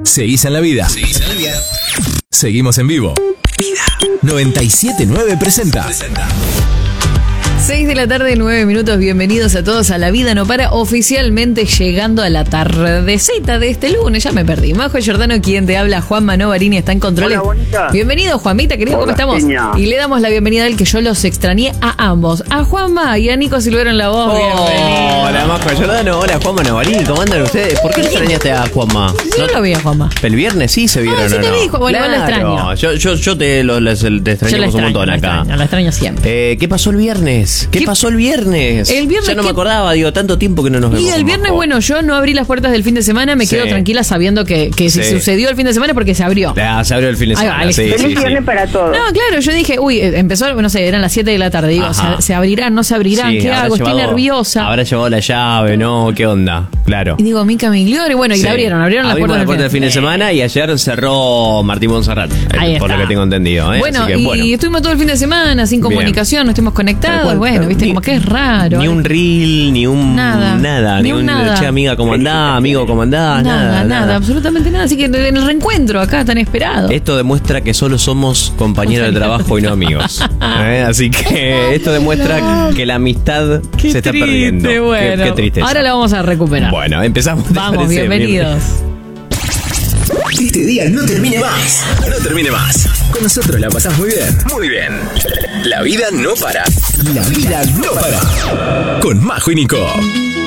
Seguís en la vida. Seguimos en vivo. 97.9 presenta. 6 de la tarde, 9 minutos. Bienvenidos a todos a La Vida No Para, oficialmente llegando a la tardecita de este lunes. Ya me perdí. Majo Giordano, quien te habla, Juanma Novarini está en controles. Hola, bonita. Bienvenido, Juanmita, querido, ¿cómo estamos? Genia. Y le damos la bienvenida a él, que yo los extrañé a ambos, a Juanma y a Nico Silvero en la voz. Bienvenido. Hola, Majo Giordano, hola, Juanma Novarini, ¿cómo andan ustedes? ¿Por qué extrañaste a Juanma? Yo no lo vi a Juanma. El viernes sí se vieron, sí ¿o te no? vi, Juanma, igual lo extraño. Yo te extrañamos un montón acá. La extraño siempre. ¿Qué pasó el viernes? ¿Qué pasó el viernes? El viernes ya no me ¿qué? acordaba, digo, tanto tiempo que no nos vemos. Y el viernes, Majo. bueno, yo no abrí las puertas del fin de semana, me quedo tranquila sabiendo que si Sí. sucedió el fin de semana porque se abrió. Se abrió el fin de Ahí va, semana. Alex. Sí, Feliz sí, sí. viernes para todos. No, claro, yo dije, empezó, no sé, eran las 7 de la tarde. Digo, Ajá. ¿se abrirán, no se abrirán? Sí, ¿Qué habrá hago? Estoy llevado- nerviosa. Habrá llevado la llave, ¿no? ¿Qué onda? Claro. Y digo, Mica Migliore, bueno, y Sí. la abrieron las Abrimos puertas la puerta del fin de semana y ayer cerró Martín Monserrat, Ahí por está. lo que tengo entendido. Bueno, Así que, y estuvimos todo el fin de semana sin Bien. comunicación, no estuvimos conectados, Tal cual. bueno, viste, como que es raro. Ni un reel, ni un Nada. ni un nada. che, amiga, ¿cómo andás? Amigo, ¿cómo andás? Nada, absolutamente nada. Así que en el reencuentro acá tan esperado. Esto demuestra que solo somos compañeros de trabajo y no amigos. Así que esto demuestra que la amistad se está perdiendo. Bueno. Qué tristeza. Ahora la vamos a recuperar. Bueno, empezamos. ¿te Vamos, parece? bienvenidos. Este día no termine más. No termine más. Con nosotros la pasás muy bien. Muy bien. La vida no para. La vida no para. Con Majo y Nico.